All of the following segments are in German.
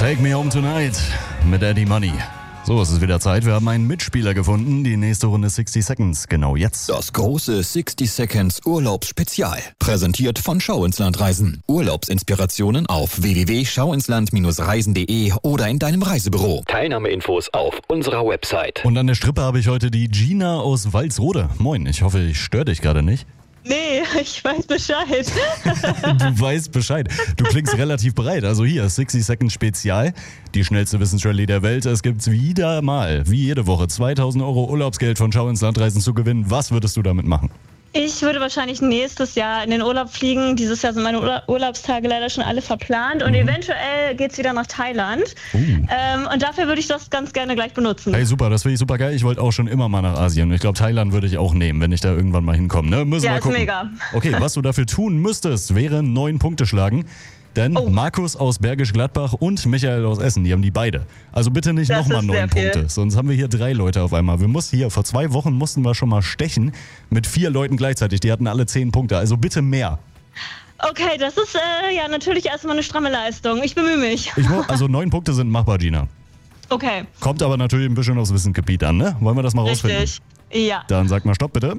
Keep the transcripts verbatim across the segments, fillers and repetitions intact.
Take Me Home Tonight mit Eddie Money. So, es ist wieder Zeit. Wir haben einen Mitspieler gefunden. Die nächste Runde sixty Seconds. Genau jetzt. Das große sixty Seconds Urlaubsspezial. Präsentiert von Schau ins Land Reisen. Urlaubsinspirationen auf w w w punkt schau ins land reisen punkt de oder in deinem Reisebüro. Teilnahmeinfos auf unserer Website. Und an der Strippe habe ich heute die Gina aus Walsrode. Moin, ich hoffe, ich störe dich gerade nicht. Nee, ich weiß Bescheid. Du weißt Bescheid. Du klingst relativ bereit. Also hier, sixty Seconds Spezial. Die schnellste Wissensrallye der Welt. Es gibt's wieder mal, wie jede Woche, zweitausend Euro Urlaubsgeld von Schau ins Land Reisen zu gewinnen. Was würdest du damit machen? Ich würde wahrscheinlich nächstes Jahr in den Urlaub fliegen. Dieses Jahr sind meine Urla- Urlaubstage leider schon alle verplant. Und mhm. eventuell geht's wieder nach Thailand. Uh. Ähm, und dafür würde ich das ganz gerne gleich benutzen. Hey, super, das finde ich super geil. Ich wollte auch schon immer mal nach Asien. Ich glaube, Thailand würde ich auch nehmen, wenn ich da irgendwann mal hinkomme. Ne? Müssen ja, wir ist gucken. Mega. Okay, was du dafür tun müsstest, wäre neun Punkte schlagen. Denn oh. Markus aus Bergisch Gladbach und Michael aus Essen, die haben die beide. Also bitte nicht nochmal neun Punkte, sonst haben wir hier drei Leute auf einmal. Wir mussten hier, vor zwei Wochen mussten wir schon mal stechen mit vier Leuten gleichzeitig. Die hatten alle zehn Punkte, also bitte mehr. Okay, das ist äh, ja natürlich erstmal eine stramme Leistung. Ich bemühe mich. Ich mu- also neun Punkte sind machbar, Gina. Okay. Kommt aber natürlich ein bisschen aufs Wissensgebiet an, ne? Wollen wir das mal rausfinden? Richtig, ja. Dann sag mal Stopp, bitte.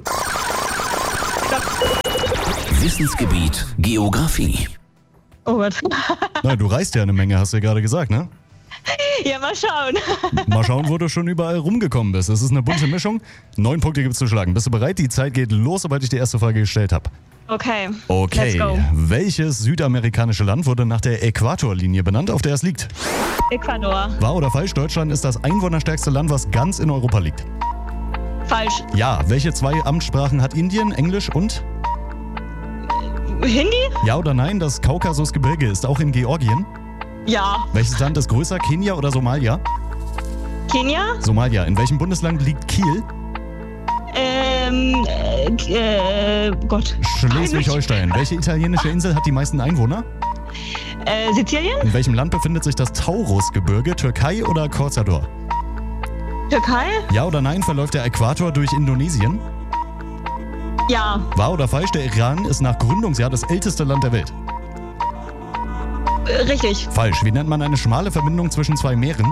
Stopp. Wissensgebiet Geografie. Oh Gott. Na, du reist ja eine Menge, hast du ja gerade gesagt, ne? Ja, mal schauen. Mal schauen, wo du schon überall rumgekommen bist. Es ist eine bunte Mischung. Neun Punkte gibt's zu schlagen. Bist du bereit? Die Zeit geht los, sobald ich die erste Frage gestellt habe. Okay. Okay. Let's go. Welches südamerikanische Land wurde nach der Äquatorlinie benannt, auf der es liegt? Ecuador. Wahr oder falsch? Deutschland ist das einwohnerstärkste Land, was ganz in Europa liegt. Falsch. Ja. Welche zwei Amtssprachen hat Indien? Englisch und? Hindi? Ja oder nein? Das Kaukasusgebirge ist auch in Georgien. Ja. Welches Land ist größer? Kenia oder Somalia? Kenia? Somalia. In welchem Bundesland liegt Kiel? Ähm, äh, Gott. Schleswig-Holstein. Welche italienische Insel hat die meisten Einwohner? Äh, Sizilien? In welchem Land befindet sich das Taurusgebirge? Türkei oder Corzador? Türkei? Ja oder nein? Verläuft der Äquator durch Indonesien? Ja. Wahr oder falsch? Der Iran ist nach Gründungsjahr das älteste Land der Welt. Äh, richtig. Falsch. Wie nennt man eine schmale Verbindung zwischen zwei Meeren?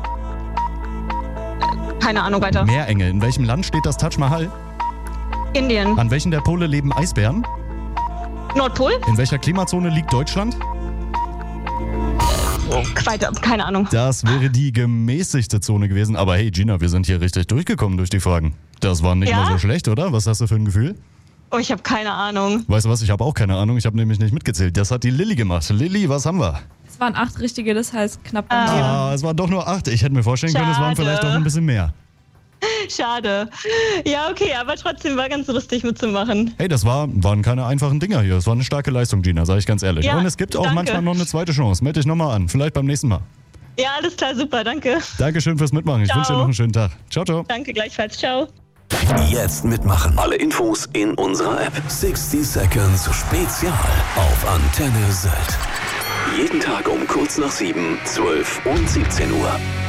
Keine Ahnung, weiter. Meerenge. In welchem Land steht das Taj Mahal? Indien. An welchen der Pole leben Eisbären? Nordpol? In welcher Klimazone liegt Deutschland? Oh, weiter. Keine Ahnung. Das wäre die gemäßigte Zone gewesen. Aber hey, Gina, wir sind hier richtig durchgekommen durch die Fragen. Das war nicht Ja? mal so schlecht, oder? Was hast du für ein Gefühl? Oh, ich habe keine Ahnung. Weißt du was, ich habe auch keine Ahnung. Ich habe nämlich nicht mitgezählt. Das hat die Lilly gemacht. Lilly, was haben wir? Es waren acht richtige, das heißt knapp daneben. Ah, es waren doch nur acht. Ich hätte mir vorstellen können, es waren Schade. vielleicht doch ein bisschen mehr. Schade. Ja, okay, aber trotzdem war ganz lustig mitzumachen. Hey, das war, waren keine einfachen Dinger hier. Es war eine starke Leistung, Gina, sage ich ganz ehrlich. Ja, Und es gibt auch danke. manchmal noch eine zweite Chance. Meld dich nochmal an. Vielleicht beim nächsten Mal. Ja, alles klar, super, danke. Dankeschön fürs Mitmachen. Ich Ciao. wünsche dir noch einen schönen Tag. Ciao, ciao. Danke gleichfalls, ciao. Jetzt mitmachen. Alle Infos in unserer App. sixty Seconds Spezial auf Antenne Sylt. Jeden Tag um kurz nach sieben, zwölf und siebzehn Uhr.